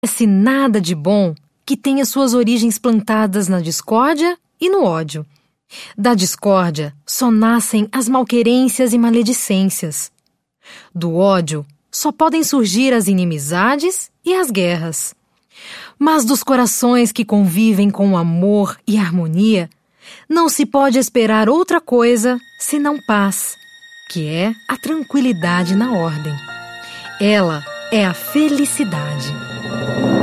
acontece nada de bom que tenha suas origens plantadas na discórdia e no ódio. Da discórdia só nascem as malquerências e maledicências. Do ódio só podem surgir as inimizades e as guerras. Mas dos corações que convivem com amor e harmonia, não se pode esperar outra coisa senão paz, que é a tranquilidade na ordem. Ela é a felicidade.